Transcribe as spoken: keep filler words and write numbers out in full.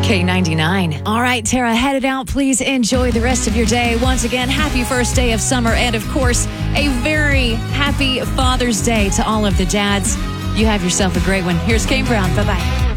K ninety-nine. All right, Tara, headed out. Please enjoy the rest of your day. Once again, happy first day of summer. And of course, a very happy Father's Day to all of the dads. You have yourself a great one. Here's Kane Brown. Bye-bye.